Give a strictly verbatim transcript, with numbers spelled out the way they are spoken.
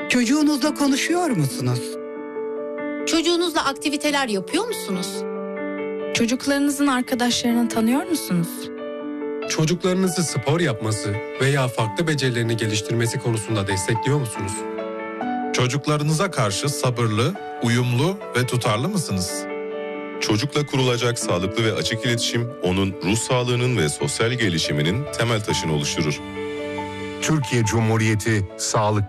Çocuğunuzla konuşuyor musunuz? Çocuğunuzla aktiviteler yapıyor musunuz? Çocuklarınızın arkadaşlarını tanıyor musunuz? Çocuklarınızı spor yapması veya farklı becerilerini geliştirmesi konusunda destekliyor musunuz? Çocuklarınıza karşı sabırlı, uyumlu ve tutarlı mısınız? Çocukla kurulacak sağlıklı ve açık iletişim, onun ruh sağlığının ve sosyal gelişiminin temel taşını oluşturur. Türkiye Cumhuriyeti Sağlık